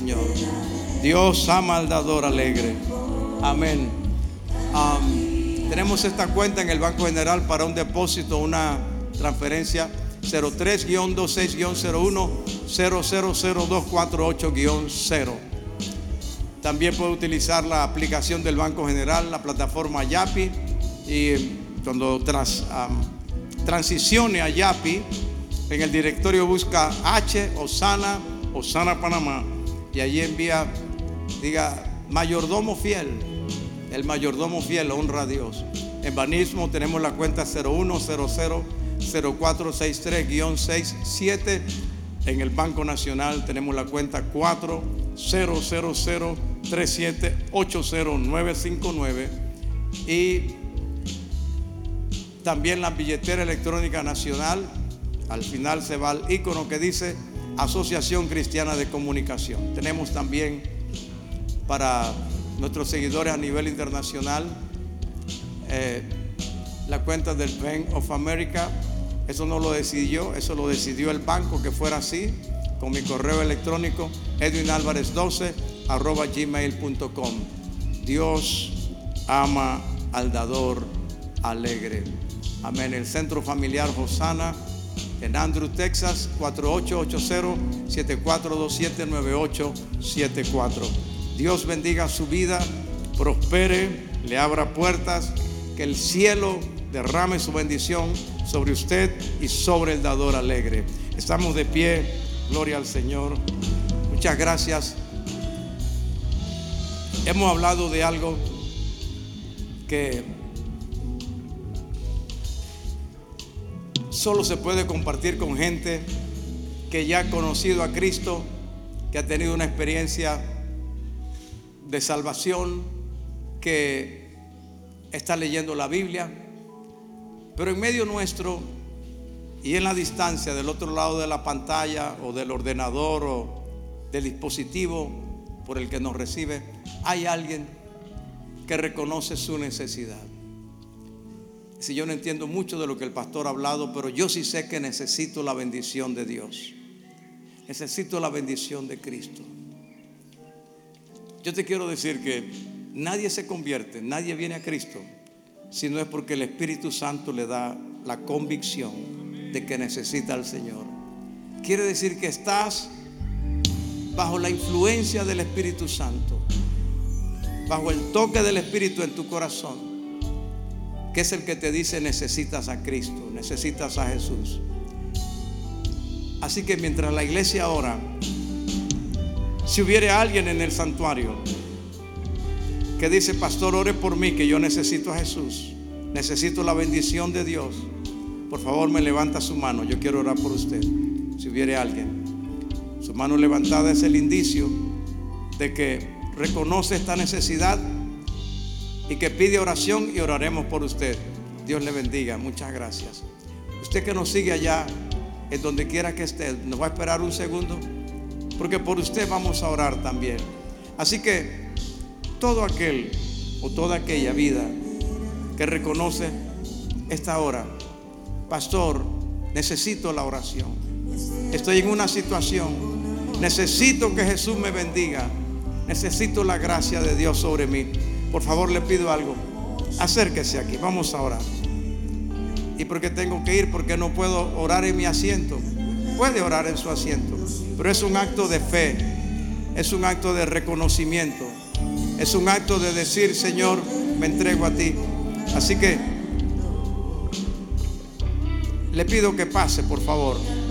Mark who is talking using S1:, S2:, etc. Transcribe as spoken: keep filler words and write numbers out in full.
S1: Señor. Dios ama al dador alegre. Amén. Um, tenemos esta cuenta en el Banco General para un depósito, una transferencia cero tres guión veintiséis guión cero uno cero cero cero dos cuatro ocho guión cero. También puede utilizar la aplicación del Banco General, la plataforma Yapi, y cuando tras, um, transicione a Yapi, en el directorio busca H, Osana, Osana Panamá, y allí envía, diga, mayordomo fiel. El mayordomo fiel honra a Dios. En Banismo tenemos la cuenta cero uno cero cero cero cuatro seis tres guión sesenta y siete. En el Banco Nacional tenemos la cuenta cuatro cero cero cero tres siete ocho cero nueve cinco nueve. Y también la billetera electrónica nacional. Al final se va al icono que dice Asociación Cristiana de Comunicación. Tenemos también para nuestros seguidores a nivel internacional eh, la cuenta del Bank of America. Eso no lo decidí yo, eso lo decidió el banco que fuera así, con mi correo electrónico edwin alvarez doce arroba gmail punto com. Dios ama al dador alegre. Amén. El Centro Familiar Hosanna en Andrew, Texas, cuatro ocho ocho cero siete cuatro dos siete nueve ocho siete cuatro. Dios bendiga su vida, prospere, le abra puertas, que el cielo derrame su bendición sobre usted y sobre el dador alegre. Estamos de pie, gloria al Señor. Muchas gracias. Hemos hablado de algo que solo se puede compartir con gente que ya ha conocido a Cristo, que ha tenido una experiencia de salvación, que está leyendo la Biblia. Pero en medio nuestro y en la distancia, del otro lado de la pantalla o del ordenador o del dispositivo por el que nos recibe, hay alguien que reconoce su necesidad. Si yo no entiendo mucho de lo que el pastor ha hablado, pero yo sí sé que necesito la bendición de Dios. Necesito la bendición de Cristo. Yo te quiero decir que nadie se convierte, nadie viene a Cristo si no es porque el Espíritu Santo le da la convicción de que necesita al Señor. Quiere decir que estás bajo la influencia del Espíritu Santo, bajo el toque del Espíritu en tu corazón, que es el que te dice: necesitas a Cristo, necesitas a Jesús. Así que mientras la iglesia ora, si hubiera alguien en el santuario que dice: pastor, ore por mí, que yo necesito a Jesús, necesito la bendición de Dios, por favor me levanta su mano, yo quiero orar por usted. Si hubiera alguien, su mano levantada es el indicio de que reconoce esta necesidad y que pide oración, y oraremos por usted. Dios le bendiga, muchas gracias. Usted que nos sigue allá, en donde quiera que esté, nos va a esperar un segundo, porque por usted vamos a orar también. Así que todo aquel o toda aquella vida que reconoce esta hora: pastor, necesito la oración, estoy en una situación, necesito que Jesús me bendiga, necesito la gracia de Dios sobre mí, por favor le pido algo, acérquese aquí, vamos a orar. ¿Y por qué tengo que ir? Porque no puedo orar en mi asiento. Puede orar en su asiento, pero es un acto de fe, es un acto de reconocimiento, es un acto de decir: Señor, me entrego a ti. Así que le pido que pase, por favor.